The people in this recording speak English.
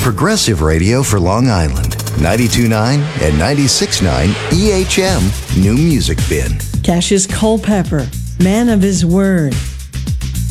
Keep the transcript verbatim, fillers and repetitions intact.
progressive radio for Long Island. ninety-two point nine and ninety-six point nine E H M New Music Bin. Cassius Culpepper, man of his word.